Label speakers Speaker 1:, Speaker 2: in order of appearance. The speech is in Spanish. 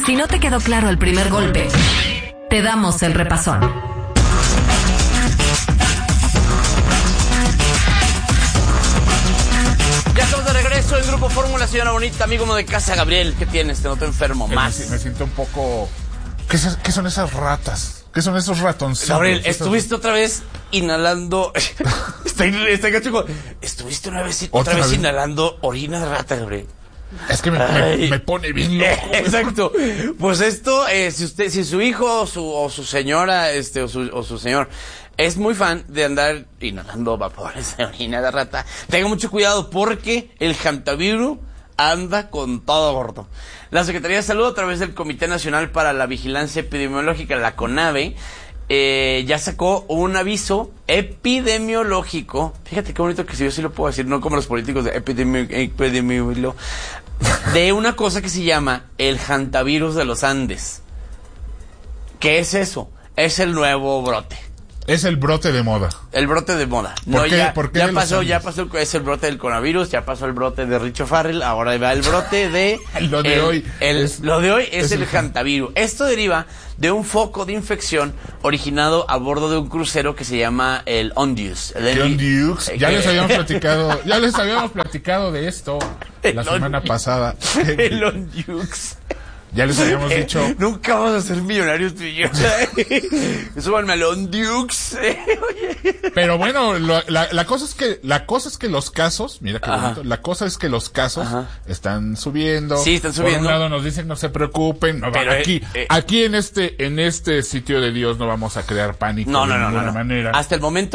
Speaker 1: Si no te quedó claro el primer golpe, te damos el repasón.
Speaker 2: Ya estamos de regreso en Grupo Fórmula, señora bonita, amigo de casa. Gabriel, ¿qué tienes? Te noto enfermo. Más.
Speaker 3: Me siento un poco... ¿Qué son esas ratas? ¿Qué son esos ratoncitos?
Speaker 2: Gabriel, estuviste otra vez inhalando... Está gacho. Estuviste otra vez inhalando orina de rata, Gabriel.
Speaker 3: Es que me pone bien loco.
Speaker 2: Exacto. Pues esto, si su hijo o su señora, o su señor es muy fan de andar inhalando vapores de orina de rata, tenga mucho cuidado porque el hantavirus anda con todo gordo. La Secretaría de Salud, a través del Comité Nacional para la Vigilancia Epidemiológica, la CONAVE, ya sacó un aviso epidemiológico. Fíjate qué bonito que si yo sí lo puedo decir, no como los políticos de epidemiológico, de una cosa que se llama el hantavirus de los Andes. ¿Qué es eso? Es el nuevo brote.
Speaker 3: Es el brote de moda.
Speaker 2: El brote de moda.
Speaker 3: ¿Por qué? ¿Por qué
Speaker 2: ya pasó, es el brote del coronavirus, ya pasó el brote de Richo Farrell, ahora va el brote de...
Speaker 3: Lo de hoy
Speaker 2: es el hantavirus. Esto deriva de un foco de infección originado a bordo de un crucero que se llama el Ondius.
Speaker 3: Ya les habíamos platicado de esto la semana pasada.
Speaker 2: El Ondius.
Speaker 3: Ya les habíamos dicho.
Speaker 2: Nunca vamos a ser millonarios tú y yo. Súbanme al Ondiux.
Speaker 3: Pero bueno, la cosa es que los casos, mira qué bonito, la cosa es que los casos están subiendo.
Speaker 2: Sí, están subiendo.
Speaker 3: Por un lado nos dicen no se preocupen, pero aquí en este sitio de Dios no vamos a crear pánico de ninguna manera.
Speaker 2: Hasta el momento